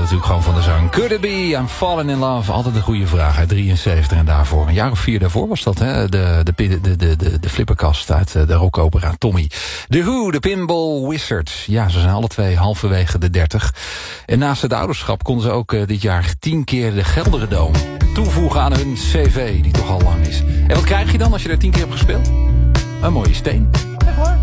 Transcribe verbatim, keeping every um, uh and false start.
natuurlijk gewoon van de zang. Could it be, I'm falling in love. Altijd een goede vraag uit drieënzeventig. En daarvoor, een jaar of vier daarvoor was dat, hè? De, de, de, de, de, de flipperkast uit de rockopera Tommy. The Who, de Pinball Wizards. Ja, ze zijn alle twee halverwege de dertig. En naast het ouderschap konden ze ook uh, dit jaar tien keer de Gelderdoom toevoegen aan hun cv, die toch al lang is. En wat krijg je dan als je er tien keer hebt gespeeld? Een mooie steen. Echt waar?